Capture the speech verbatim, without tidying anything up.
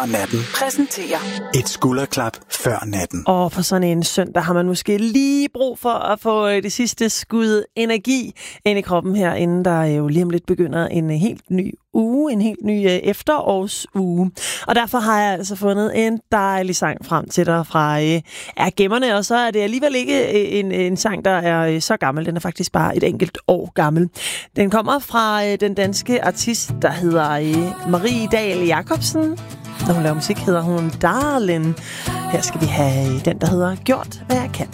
Natten præsenterer et skulderklap før natten. Og på sådan en søndag har man måske lige brug for at få det sidste skud energi ind i kroppen her, inden der jo lige om lidt begynder en helt ny uge, en helt ny efterårsuge. Og derfor har jeg altså fundet en dejlig sang frem til dig fra øh, gemmerne, og så er det alligevel ikke en, en sang, der er så gammel. Den er faktisk bare et enkelt år gammel. Den kommer fra øh, den danske artist, der hedder øh, Marie Dahl Jacobsen. Når hun laver musik, hedder hun Darlin. Her skal vi have den, der hedder Gjort, hvad jeg kan.